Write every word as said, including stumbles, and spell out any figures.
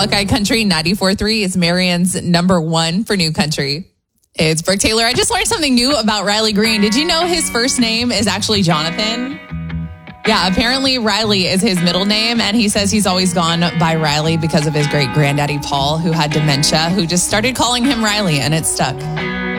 Buckeye Country ninety-four point three is Marion's number one for New Country. It's Brooke Taylor. I just learned something new about Riley Green. Did you know his first name is actually Jonathan? Yeah, apparently Riley is his middle name, and he says he's always gone by Riley because of his great granddaddy Paul, who had dementia, who just started calling him Riley, and it stuck.